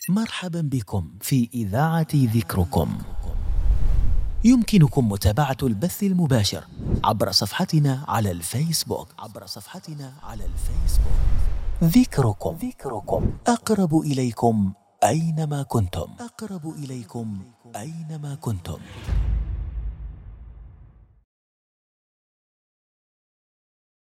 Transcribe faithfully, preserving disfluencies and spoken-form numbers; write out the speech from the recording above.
مرحبا بكم في إذاعة ذكركم. يمكنكم متابعة البث المباشر عبر صفحتنا على الفيسبوك عبر صفحتنا على الفيسبوك ذكركم. ذكركم أقرب إليكم أينما كنتم. أقرب إليكم أينما كنتم.